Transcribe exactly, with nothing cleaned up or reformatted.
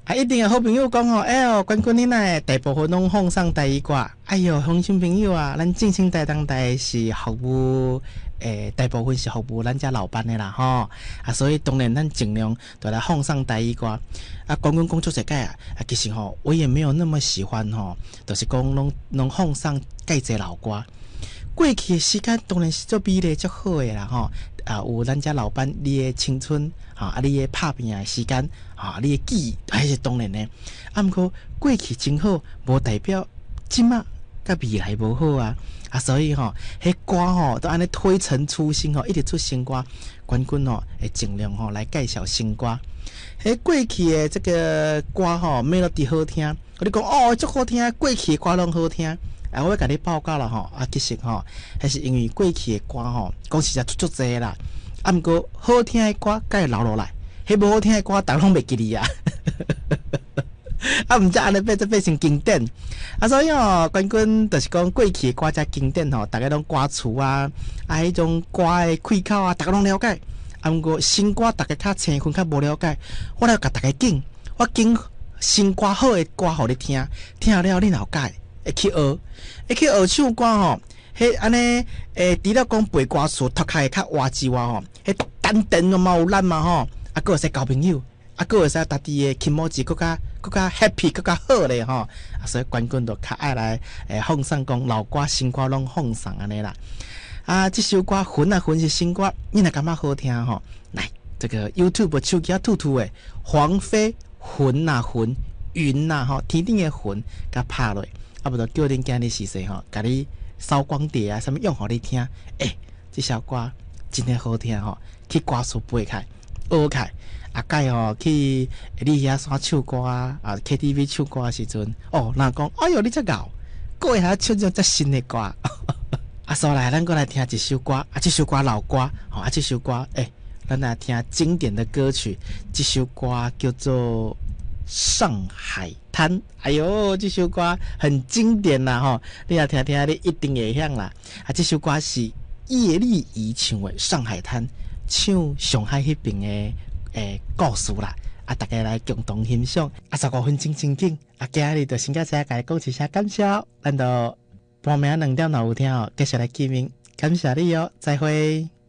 啊，一定有好朋友讲吼，哎哟，冠军你奈大部分拢奉上第一挂。哎哟，乡亲朋友啊，咱正兴台当台是服务，诶、大部分是服务咱遮老板的啦吼。啊，所以当然咱尽量都来奉上第一挂。啊，冠军工作一届啊，啊，其实吼，我也没有那么喜欢吼，就是讲拢拢奉上介济老歌。过去的时间当然是做比例足好的啦吼。啊，有咱遮老板你的青春，哈啊，你的拍拼的时间，哈，你的记忆，还是当然的。啊，毋过过去真好，无代表即马甲未来无好啊。啊，所以吼，迄歌吼都安尼推陈出新吼，一直出新歌，冠军吼会尽量吼来介绍新歌。迄过去的这个歌吼，melody好听，我你讲哦，足好听，过去的歌拢好听。啊，我要甲你报告啦吼，啊，其实吼，还是因为过去的歌吼，讲实在出足济啦。啊，毋过好听的歌，该会留落来；迄无好听的歌，逐拢袂记哩啊。啊，毋则安尼变做变成经典。啊，所以吼，冠军就是讲过去的歌才经典吼，逐个拢歌词啊，啊，迄种歌的开口啊，逐个拢了解。啊，毋过新歌逐个较青分较无了解，我来甲逐个讲，我讲新歌好的歌互你听，听了你了解。会去学，会去学唱歌吼，迄安尼诶，除了讲背歌词、读开会较活之外吼，迄等等个嘛有咱嘛吼，啊，佫会使交朋友，啊，佫会使家己诶情绪佫较佫较 happy， 佫较好咧吼，啊，所以冠军都较爱来诶奉上讲老歌新歌拢奉上安尼啦。啊，这首歌魂啊魂是新歌，你若感觉好听吼，来这个 YouTube 手机啊兔兔诶，黄飞魂啊魂云啊吼，天顶诶魂甲拍落。啊，不着叫恁今日时势吼，甲你扫光碟啊，什么用互你听？诶、欸，这首歌真诶好听吼，去歌词背开，学开。啊，介吼去你遐山唱歌啊，啊 K T V 唱歌诶时阵，哦，人讲，哎哟，你遮敖，过会晓唱种遮新诶歌。啊，所来，咱过来听一首歌，啊，这首歌老歌，吼、啊，这首歌，诶、欸，咱来听经典的歌曲，这首歌叫做。上海滩，哎呦，这首歌很经典啦吼！你要听听，你一定会响啦。啊，这首歌是叶丽仪唱的《上海滩》，唱上海迄边的诶故事啦。啊，大家来共同欣赏。啊，十五分钟真紧，啊，今日就先甲大家讲一声感谢，咱就半暝两点若有听哦，继续来见面，感谢你哦，再会。